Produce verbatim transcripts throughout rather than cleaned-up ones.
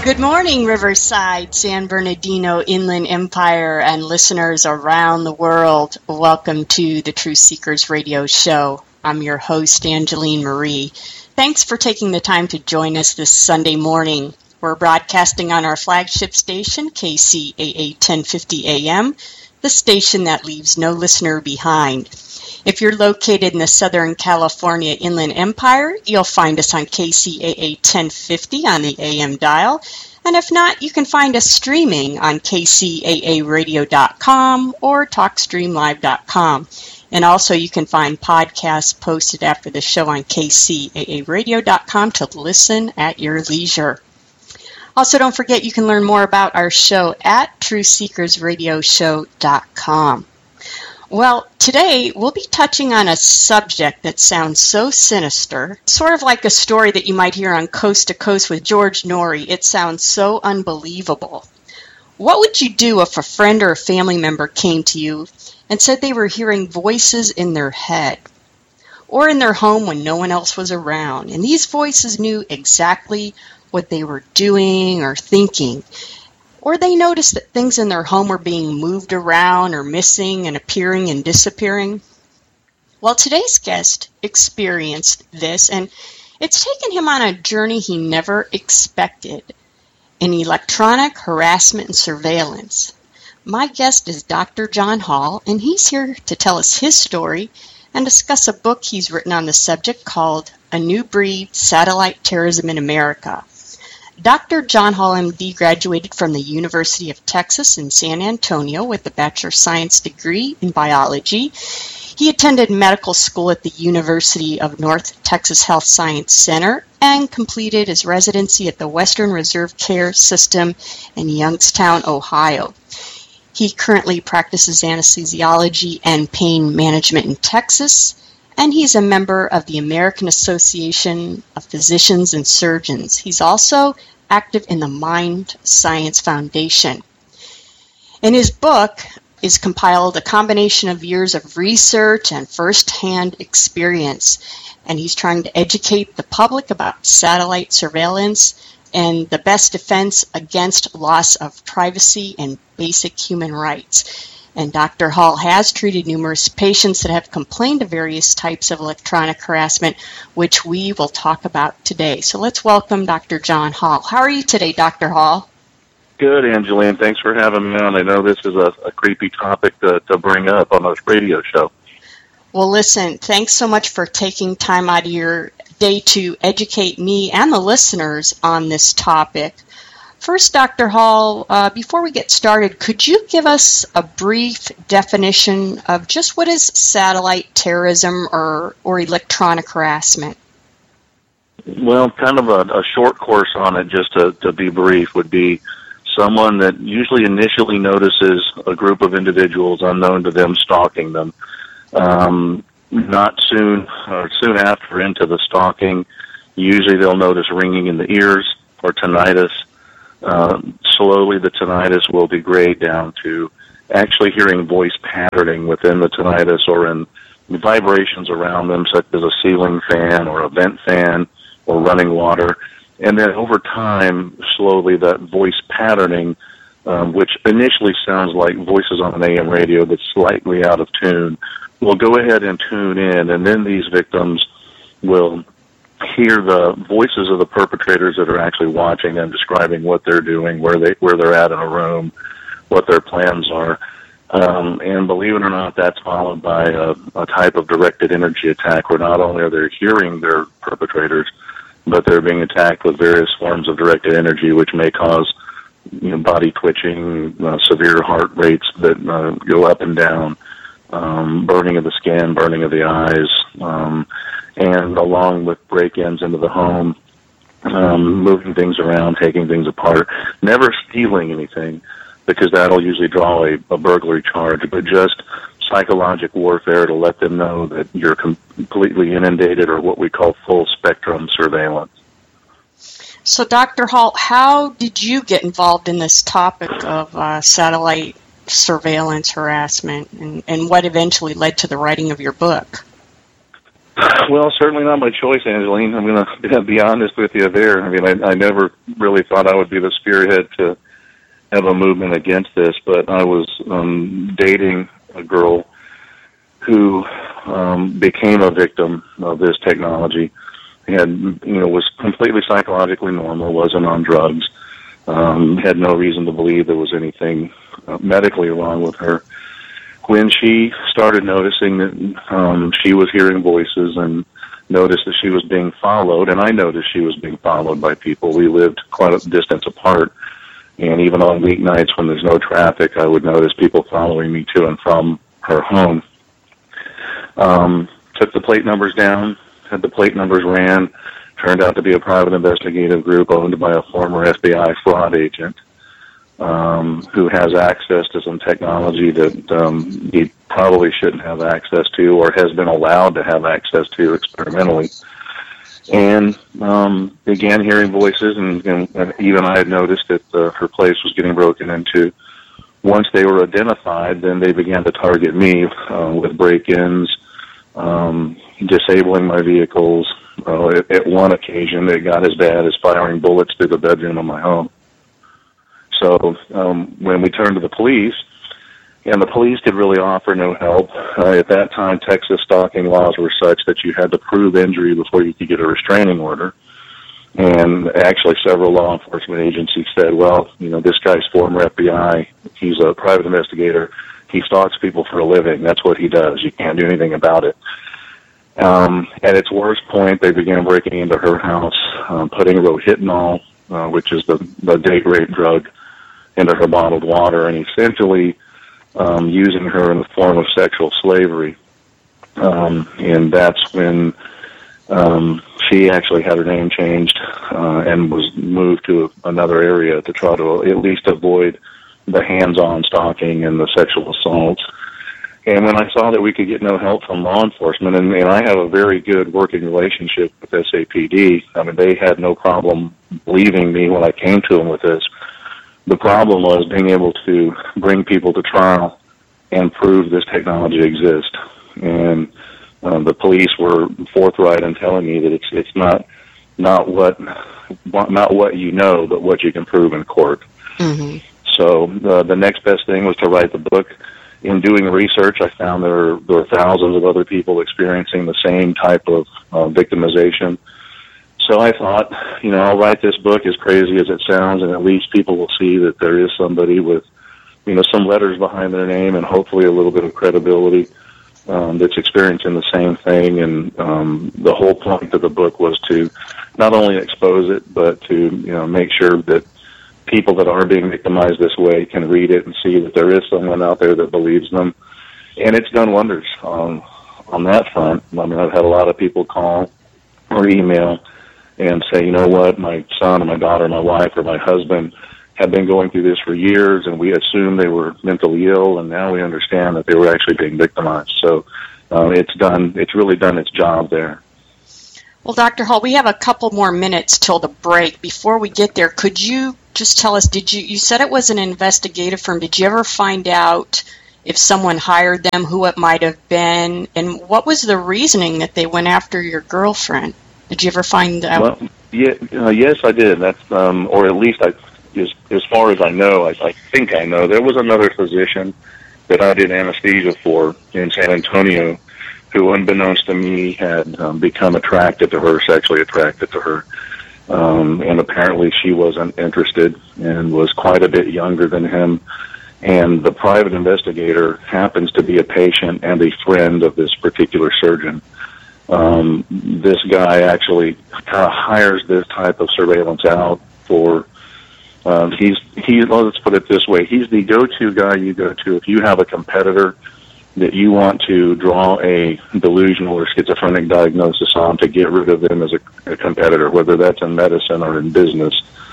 Good morning, Riverside, San Bernardino, Inland Empire, and listeners around the world. Welcome to the Truth Seekers Radio Show. I'm your host, Angeline Marie. Thanks for taking the time to join us this Sunday morning. We're broadcasting on our flagship station, K C A A ten fifty A M, the station that leaves no listener behind. If you're located in the Southern California Inland Empire, you'll find us on K C A A ten fifty on the A M dial. And if not, you can find us streaming on K C A A radio dot com or talk stream live dot com. And also you can find podcasts posted after the show on K C A A radio dot com to listen at your leisure. Also, don't forget you can learn more about our show at truth seekers radio show dot com. Well, today we'll be touching on a subject that sounds so sinister, sort of like a story that you might hear on Coast to Coast with George Noory. It sounds so unbelievable. What would you do if a friend or a family member came to you and said they were hearing voices in their head or in their home when no one else was around, and these voices knew exactly what they were doing or thinking? Or they noticed that things in their home were being moved around or missing and appearing and disappearing? Well, today's guest experienced this, and it's taken him on a journey he never expected in electronic harassment and surveillance. My guest is Doctor John Hall, and he's here to tell us his story and discuss a book he's written on the subject called A New Breed: Satellite Terrorism in America. Doctor John Hall, M D, graduated from the University of Texas in San Antonio with a Bachelor of Science degree in biology. He attended medical school at the University of North Texas Health Science Center and completed his residency at the Western Reserve Care System in Youngstown, Ohio. He currently practices anesthesiology and pain management in Texas, and he's a member of the American Association of Physicians and Surgeons. He's also active in the Mind Science Foundation. In his book is compiled a combination of years of research and first-hand experience, and he's trying to educate the public about satellite surveillance and the best defense against loss of privacy and basic human rights. And Doctor Hall has treated numerous patients that have complained of various types of electronic harassment, which we will talk about today. So let's welcome Doctor John Hall. How are you today, Doctor Hall? Good, Angeline. Thanks for having me on. I know this is a, a creepy topic to, to bring up on this radio show. Well, listen, thanks so much for taking time out of your day to educate me and the listeners on this topic. First, Doctor Hall, uh, before we get started, could you give us a brief definition of just what is satellite terrorism or, or electronic harassment? Well, kind of a, a short course on it, just to, to be brief, would be someone that usually initially notices a group of individuals unknown to them stalking them. Um, not soon, or soon after into the stalking, usually they'll notice ringing in the ears or tinnitus. Uh, slowly the tinnitus will degrade down to actually hearing voice patterning within the tinnitus or in vibrations around them, such as a ceiling fan or a vent fan or running water. And then over time, slowly that voice patterning, um, which initially sounds like voices on an A M radio that's slightly out of tune, will go ahead and tune in, and then these victims will hear the voices of the perpetrators that are actually watching them, describing what they're doing, where they where they're at in a room, what their plans are. Um, and believe it or not, that's followed by a, a type of directed energy attack where not only are they hearing their perpetrators, but they're being attacked with various forms of directed energy, which may cause you know, body twitching, uh, severe heart rates that uh, go up and down, um, burning of the skin, burning of the eyes, um, and along with break-ins into the home, um, moving things around, taking things apart, never stealing anything, because that'll usually draw a, a burglary charge, but just psychological warfare to let them know that you're completely inundated, or what we call full-spectrum surveillance. So, Doctor Hall, how did you get involved in this topic of uh, satellite surveillance harassment, and, and what eventually led to the writing of your book? Well, certainly not my choice, Angeline. I'm going to be honest with you there. I mean, I, I never really thought I would be the spearhead to have a movement against this, but I was um, dating a girl who um, became a victim of this technology, and you know was completely psychologically normal, wasn't on drugs, um, had no reason to believe there was anything uh, medically wrong with her. When she started noticing that um, she was hearing voices and noticed that she was being followed, and I noticed she was being followed by people. We lived quite a distance apart, and even on weeknights when there's no traffic, I would notice people following me to and from her home. Um, took the plate numbers down, had the plate numbers ran, turned out to be a private investigative group owned by a former F B I fraud agent. Um, who has access to some technology that um, he probably shouldn't have access to or has been allowed to have access to experimentally. And um, began hearing voices, and, and even I had noticed that uh, her place was getting broken into. Once they were identified, then they began to target me uh, with break-ins, um, disabling my vehicles. Uh, at, at one occasion, it got as bad as firing bullets through the bedroom of my home. So um, when we turned to the police, and the police could really offer no help. Uh, at that time, Texas stalking laws were such that you had to prove injury before you could get a restraining order. And actually several law enforcement agencies said, well, you know, this guy's former F B I. He's a private investigator. He stalks people for a living. That's what he does. You can't do anything about it. Um, at its worst point, they began breaking into her house, um, putting rohypnol, uh, which is the, the date rape drug, into her bottled water, and essentially um, using her in the form of sexual slavery. Um, and that's when um, she actually had her name changed uh, and was moved to another area to try to at least avoid the hands-on stalking and the sexual assaults. And when I saw that we could get no help from law enforcement, and, and I have a very good working relationship with S A P D, I mean, they had no problem believing me when I came to them with this. The problem was being able to bring people to trial and prove this technology exists. And uh, the police were forthright in telling me that it's it's not not what not what you know, but what you can prove in court. Mm-hmm. So uh, the next best thing was to write the book. In doing research, I found there are, there are thousands of other people experiencing the same type of uh, victimization. So I thought, you know, I'll write this book, as crazy as it sounds, and at least people will see that there is somebody with, you know, some letters behind their name and hopefully a little bit of credibility um, that's experiencing the same thing. And um, the whole point of the book was to not only expose it, but to, you know, make sure that people that are being victimized this way can read it and see that there is someone out there that believes them. And it's done wonders on, on that front. I mean, I've had a lot of people call or email and say, you know what, my son or my daughter, my wife or my husband have been going through this for years, and we assumed they were mentally ill, and now we understand that they were actually being victimized. So uh, it's done. It's really done its job there. Well, Doctor Hall, we have a couple more minutes till the break. Before we get there, could you just tell us, did you, you said it was an investigative firm. Did you ever find out if someone hired them, who it might have been, and what was the reasoning that they went after your girlfriend? Did you ever find out? Well, yeah, uh, yes, I did. That's, um, or at least I, as, as far as I know, I, I think I know, there was another physician that I did anesthesia for in San Antonio who, unbeknownst to me, had um, become attracted to her, sexually attracted to her. Um, and apparently she wasn't interested and was quite a bit younger than him. And the private investigator happens to be a patient and a friend of this particular surgeon. Um, this guy actually kind of hires this type of surveillance out for, um, he's, he, well, let's put it this way, he's the go-to guy you go to if you have a competitor that you want to draw a delusional or schizophrenic diagnosis on to get rid of them as a, a competitor, whether that's in medicine or in business.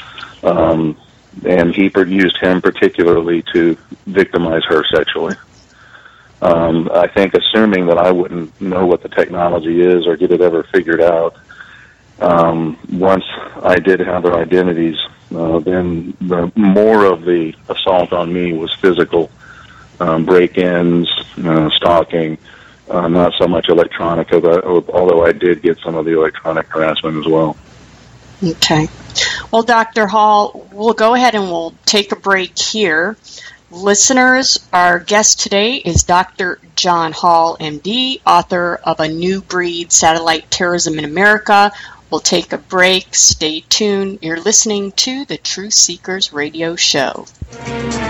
Um, and he used him particularly to victimize her sexually. Um, I think assuming that I wouldn't know what the technology is or get it ever figured out, um, once I did have their identities, uh, then the more of the assault on me was physical, um, break-ins, uh, stalking, uh, not so much electronic, although I did get some of the electronic harassment as well. Okay. Well, Doctor Hall, we'll go ahead and we'll take a break here. Listeners, our guest today is Doctor John Hall, M D, author of A New Breed, Satellite Terrorism in America. We'll take a break. Stay tuned. You're listening to the Truth Seekers Radio Show.